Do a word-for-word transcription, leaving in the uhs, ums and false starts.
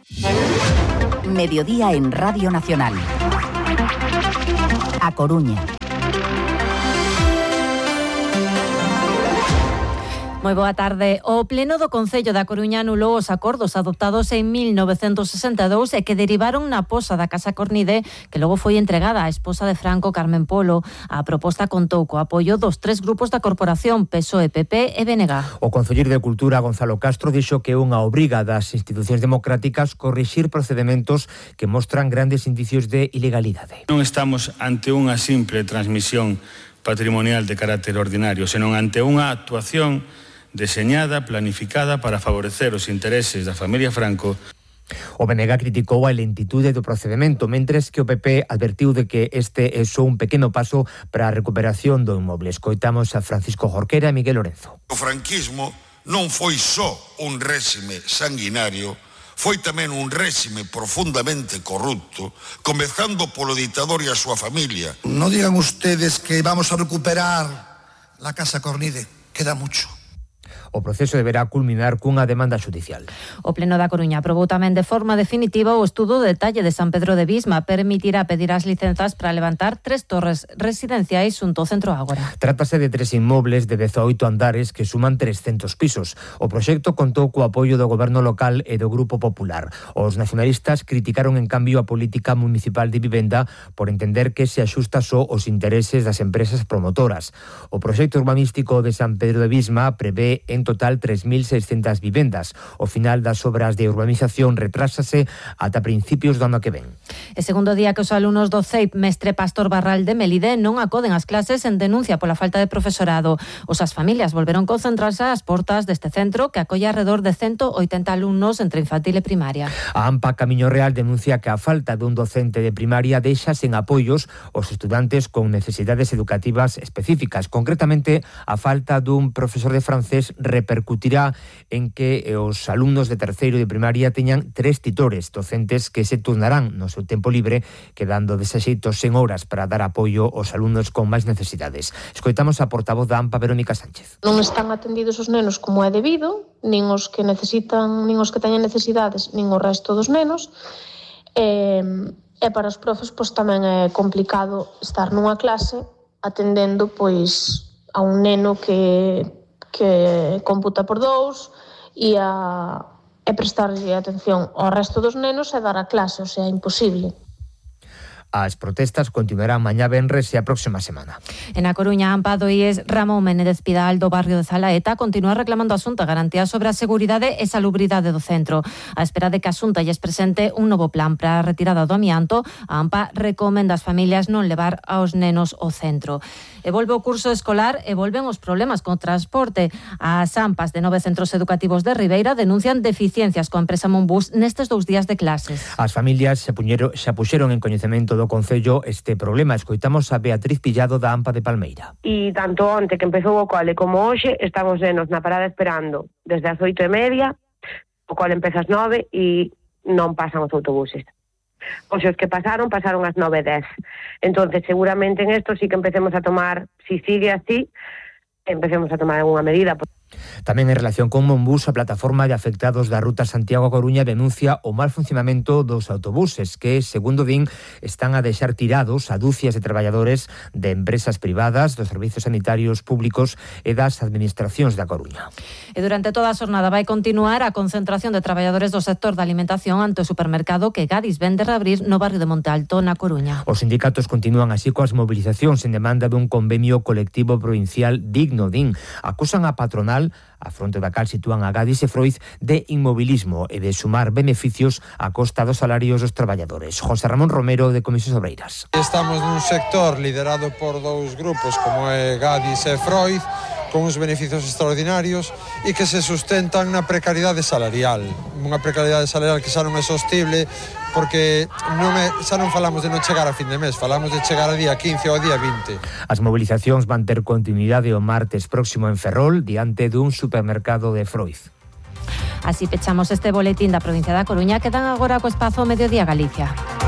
Mediodía en Radio Nacional. A Coruña. Moi boa tarde. O Pleno do Concello da Coruña anulou os acordos adoptados en mil novecentos sesenta e dous e que derivaron na posa da Casa Cornide, que logo foi entregada á esposa de Franco, Carmen Polo. A proposta contou co apoio dos tres grupos da corporación, P S O E, P P e B N G. O concelleiro de Cultura, Gonzalo Castro, dixo que é unha obriga das institucións democráticas corrixir procedementos que mostran grandes indicios de ilegalidade. Non estamos ante unha simple transmisión patrimonial de carácter ordinario, senón ante unha actuación deseñada, planificada para favorecer os intereses da familia Franco. O B N G criticou a lentitude do procedemento, mentres que o P P advertiu de que este é só un pequeno paso para a recuperación do inmoble. Escoitamos a Francisco Jorquera e Miguel Lorenzo. O franquismo non foi só un réxime sanguinario, foi tamén un réxime profundamente corrupto, comezando polo ditador e a súa familia. Non digan ustedes que vamos a recuperar la Casa Cornide, queda mucho. O proceso deberá culminar cunha demanda xudicial. O Pleno da Coruña aprobou tamén de forma definitiva o estudo de detalle de San Pedro de Bisma. Permitirá pedir as licenzas para levantar tres torres residenciais xunto ao Centro Ágora. Trátase de tres inmobles de dezaoito andares que suman trescentos pisos. O proxecto contou co apoio do Goberno local e do Grupo Popular. Os nacionalistas criticaron en cambio a política municipal de vivenda por entender que se axusta só os intereses das empresas promotoras. O proxecto urbanístico de San Pedro de Bisma prevé en total tres mil seiscentas vivendas. O final das obras de urbanización retrásase ata principios do ano que ven. E segundo día que os alumnos do C E I P Mestre Pastor Barral de Melide non acoden ás clases en denuncia pola falta de profesorado. Os as familias volveron concentrarse ás portas deste centro que acolle alrededor de ciento oitenta alumnos entre infantil e primaria. A AMPA Camiño Real denuncia que a falta dun docente de primaria deixa sen apoios os estudantes con necesidades educativas específicas. Concretamente, a falta dun profesor de francés repercutirá en que os alumnos de terceiro de primaria teñan tres titores docentes que se turnarán no seu tempo libre, quedando dese xeito sen horas para dar apoio aos alumnos con máis necesidades. Escoitamos a portavoz da AMPA, Verónica Sánchez. Non están atendidos os nenos como é debido, nin os que necesitan, nin os que teñen necesidades, nin o resto dos nenos. E, e para os profes pois tamén é complicado estar nunha clase atendendo pois a un neno que que computa por dous e, a, e prestarlle atención ao resto dos nenos e dar a clase, o sea, é imposible. As protestas continuarán mañá venres e a próxima semana. En A Coruña, AMPA do I E S Ramón Menéndez Pidal do barrio de Zalaeta continúa reclamando a Xunta garantías sobre a seguridade e salubridade do centro. A espera de que a Xunta lles presente un novo plan para a retirada do amianto, a AMPA recomenda ás familias non levar aos nenos ao centro. E volve o curso escolar e volven os problemas con o transporte. As AMPAs de nove centros educativos de Ribeira denuncian deficiencias coa empresa Monbús nestes dous días de clases. As familias xa, puñero, xa puxeron en coñecemento do Concello este problema. Escoitamos a Beatriz Pillado da AMPA de Palmeira. E tanto onte que empezou o cole como hoxe están os nenos na parada esperando desde as oito e media, o cole empeza ás nove e non pasan os autobuses. Os os que pasaron, pasaron ás nove e dez. Entonces, seguramente en esto sí que empecemos a tomar, si sigue así, empecemos a tomar alguna medida. Tamén en relación con Monbús, a plataforma de afectados da ruta Santiago-Coruña denuncia o mal funcionamento dos autobuses que, segundo din, están a deixar tirados a dúcias de traballadores de empresas privadas, dos servizos sanitarios públicos e das administracións da Coruña. E durante toda a xornada vai continuar a concentración de traballadores do sector da alimentación ante o supermercado que Gadis vende reabrir no barrio de Monte Alto, na Coruña. Os sindicatos continúan así coas movilizacións en demanda dun convenio colectivo provincial digno, din. Acusan a patronal, a fronte da cal sitúan a Gadis e Froiz, de inmobilismo e de sumar beneficios a costa dos salarios dos traballadores. José Ramón Romero, de Comisións Obreiras. Estamos nun sector liderado por dous grupos como é Gadis e Froiz, con uns beneficios extraordinarios e que se sustentan na precariedade salarial. Unha precariedade salarial que xa non é sostible porque non é, xa non falamos de non chegar a fin de mes, falamos de chegar a día quince ou a día vinte. As movilizacións van ter continuidade o martes próximo en Ferrol diante dun supermercado de Froiz. Así pechamos este boletín da provincia da Coruña, que dan agora co espazo Mediodía Galicia.